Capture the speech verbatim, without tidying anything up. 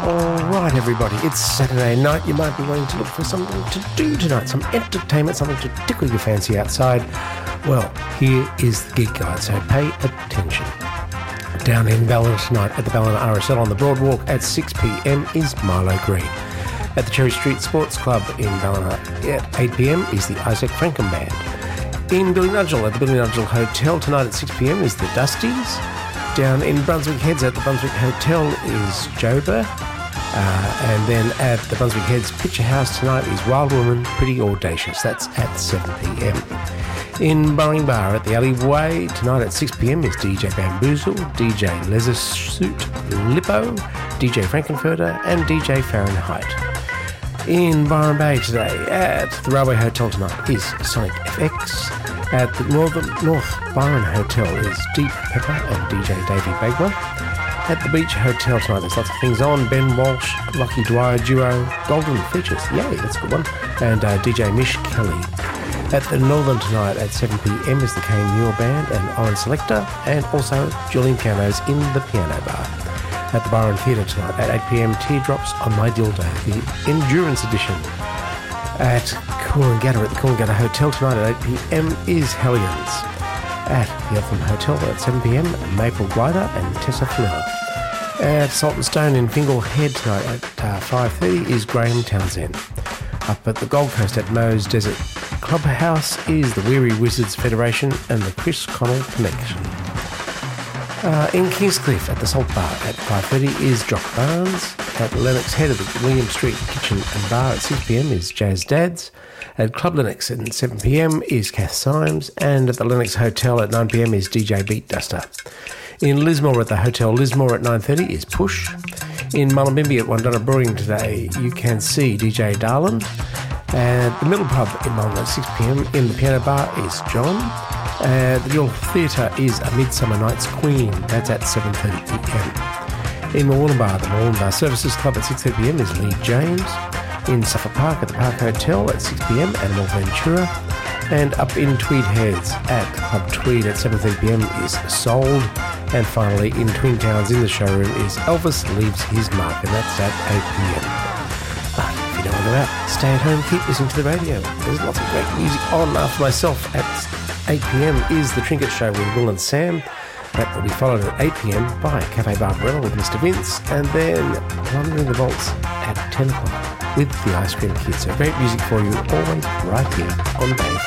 All right, everybody, it's Saturday night. You might be wanting to look for something to do tonight, some entertainment, something to tickle your fancy outside. Well, here is the Geek Guide, so pay attention. Down in Ballina tonight at the Ballina R S L on the Broadwalk at six p.m. is Milo Green. At the Cherry Street Sports Club in Ballina at eight p.m. is the Isaac Franken Band. In Billynudgel at the Billynudgel Hotel tonight at six p.m. is the Dusties. Down in Brunswick Heads at the Brunswick Hotel is Joba. Uh, and then at the Brunswick Heads Picture House tonight is Wild Woman, Pretty Audacious. That's at seven p.m. In Burring Bar at the Alleyway tonight at six p.m. is D J Bamboozle, D J Leather Suit Lippo, D J Frankenfurter and D J Fahrenheit. In Byron Bay today at the Railway Hotel tonight is Sonic F X. At the Northern North Byron Hotel is Deep Pepper and D J Davey Bagwell. At the Beach Hotel tonight there's lots of things on. Ben Walsh, Lucky Dwyer Duo, Golden Features, yay, that's a good one, and uh, D J Mish Kelly. At the Northern tonight at seven p.m. is the Kane Muir Band and Oren Selector, and also Julian Pianos in the Piano Bar. At the Byron Theatre tonight at eight p.m. Teardrops on My Dildo, the Endurance Edition. At Coolangatta at the Coolangatta Hotel tonight at eight p.m. is Hellions. At the Eltham Hotel at seven p.m. Maple Glider and Tessa Fleur. At Salt and Stone in Fingal Head tonight at uh, five thirty is Graham Townsend. Up at the Gold Coast at Moe's Desert Clubhouse is the Weary Wizards Federation and the Chris Connell Connection. Uh, in Kingscliff at the Salt Bar at five thirty is Jock Barnes. At Lennox Head at the William Street Kitchen and Bar at six p.m. is Jazz Dads. At Club Lennox at seven p.m. is Kath Symes. And at the Lennox Hotel at nine p.m. is D J Beat Duster. In Lismore at the Hotel Lismore at nine thirty is Push. In Mullumbimby at Wandonna Brewing today you can see D J Darlin. At the Middle Pub in Mullen at six p.m. in the Piano Bar is John. At the York Theatre is A Midsummer Night's Queen. That's at seven thirty p.m. In Mooloolaba, the Mooloolaba Services Club at six thirty p.m. is Lee James. In Suffolk Park at the Park Hotel at six p.m. Animal Ventura. And up in Tweed Heads at Club Tweed at seven thirty p.m. is Sold. And finally in Twin Towns in the showroom is Elvis Leaves His Mark, and that's at eight p.m. But if you don't want to go out, stay at home, keep listening to the radio. There's lots of great music on. After myself at eight p.m. is The Trinket Show with Will and Sam. That will be followed at eight p.m. by Cafe Barbarella with Mister Vince, and then Plundering the Vaults at ten o'clock with the Ice Cream Kids. So great music for you always right here on Day.